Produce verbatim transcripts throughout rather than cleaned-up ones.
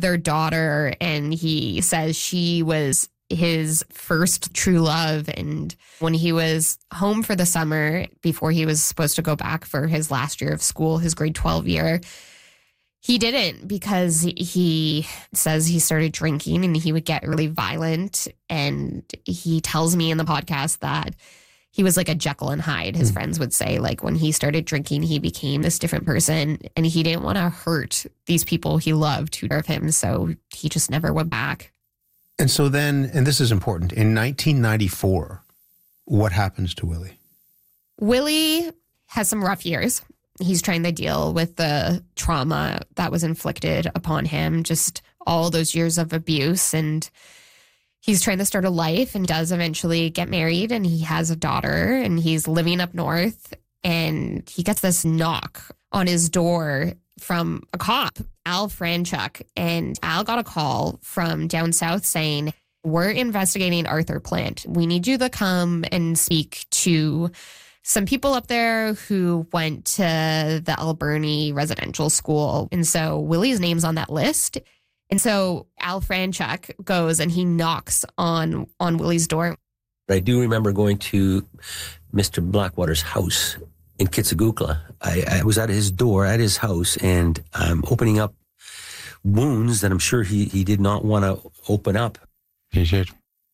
their daughter, and he says she was his first true love. And when he was home for the summer, before he was supposed to go back for his last year of school, his grade twelve year, he didn't, because he says he started drinking and he would get really violent. And he tells me in the podcast that he was like a Jekyll and Hyde, his mm. friends would say. Like, when he started drinking, he became this different person, and he didn't want to hurt these people he loved who served him. So he just never went back. And so then, and this is important, in nineteen ninety-four, what happens to Willie? Willie has some rough years. He's trying to deal with the trauma that was inflicted upon him, just all those years of abuse. And he's trying to start a life, and does eventually get married, and he has a daughter, and he's living up north. And he gets this knock on his door from a cop, Al Franchuk. And Al got a call from down south saying, "We're investigating Arthur Plant. We need you to come and speak to some people up there who went to the Alberni residential school." And so Willie's name's on that list. And so Al Franchuk goes and he knocks on, on Willie's door. I do remember going to Mister Blackwater's house in Kitsagukla. I, I was at his door, at his house, and I'm opening up wounds that I'm sure he, he did not want to open up. He said,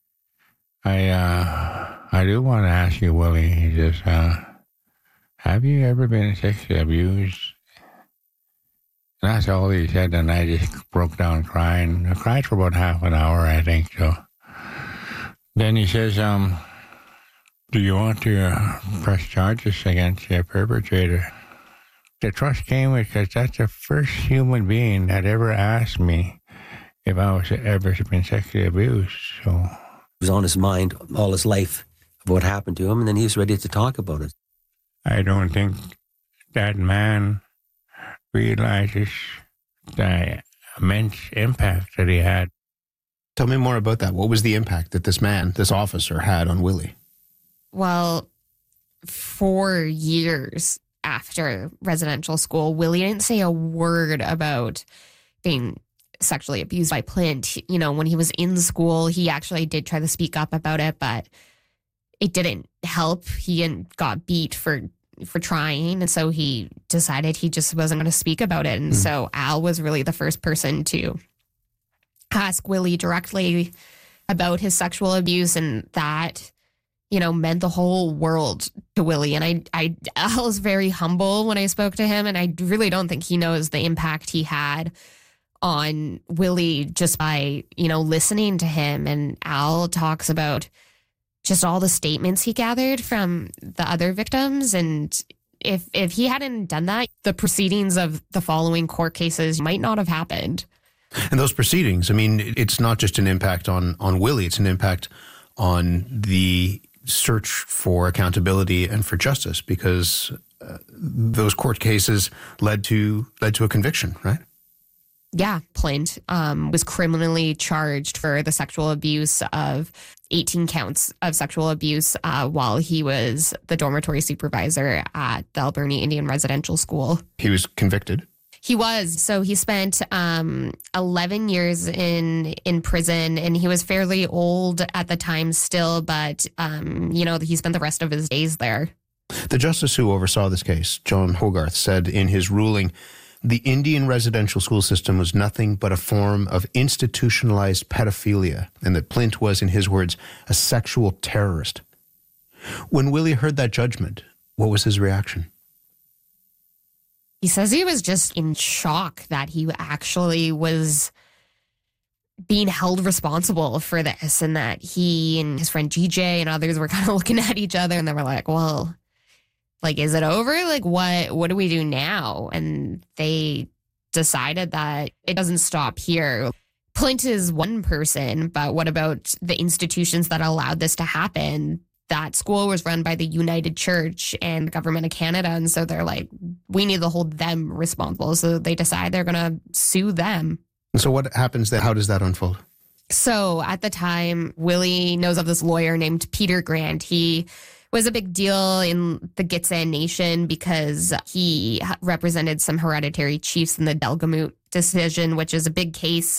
I, uh, I do want to ask you, Willie, he says, uh, have you ever been sexually abused? And that's all he said, and I just broke down crying. I cried for about half an hour, I think, so. Then he says, um, do you want to uh, press charges against the perpetrator? The trust came because that's the first human being that ever asked me if I was ever been sexually abused, so. It was on his mind all his life of what happened to him, and then he was ready to talk about it. I don't think that man realizes the immense impact that he had. Tell me more about that. What was the impact that this man, this officer, had on Willie? Well, four years after residential school, Willie didn't say a word about being sexually abused by Plant. You know, when he was in school, he actually did try to speak up about it, but it didn't help. He got beat for for trying, and so he decided he just wasn't going to speak about it. And mm. so Al was really the first person to ask Willie directly about his sexual abuse, and that, you know, meant the whole world to Willie. And I, I, Al is very humble when I spoke to him, and I really don't think he knows the impact he had on Willie just by, you know, listening to him. And Al talks about just all the statements he gathered from the other victims. And if if he hadn't done that, the proceedings of the following court cases might not have happened. And those proceedings, I mean, it's not just an impact on, on Willie, it's an impact on the search for accountability and for justice, because uh, those court cases led to led to a conviction, right? Yeah, Plant um, was criminally charged for the sexual abuse of eighteen counts of sexual abuse uh, while he was the dormitory supervisor at the Alberni Indian Residential School. He was convicted? He was. So he spent um, eleven years in in prison, and he was fairly old at the time still, but, um, you know, he spent the rest of his days there. The justice who oversaw this case, John Hogarth, said in his ruling, the Indian residential school system was nothing but a form of institutionalized pedophilia, and that Plant was, in his words, a sexual terrorist. When Willie heard that judgment, what was his reaction? He says he was just in shock that he actually was being held responsible for this, and that he and his friend G J and others were kind of looking at each other, and they were like, well, like, is it over? Like, what, what do we do now? And they decided that it doesn't stop here. Plant is one person, but what about the institutions that allowed this to happen? That school was run by the United Church and the government of Canada. And so they're like, we need to hold them responsible. So they decide they're going to sue them. And so what happens then? How does that unfold? So at the time, Willie knows of this lawyer named Peter Grant. He was a big deal in the Gitxsan Nation because he represented some hereditary chiefs in the Delgamutte decision, which is a big case